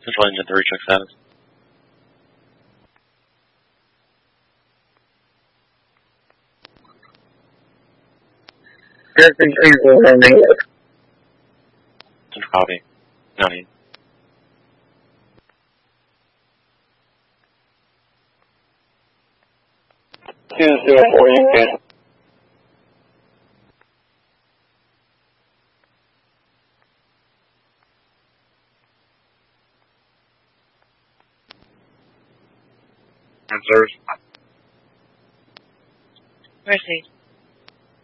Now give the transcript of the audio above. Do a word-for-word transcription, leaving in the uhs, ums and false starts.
Central Engine three, check status. Central copy. No need. two zero four, you can. Answers. Mercy.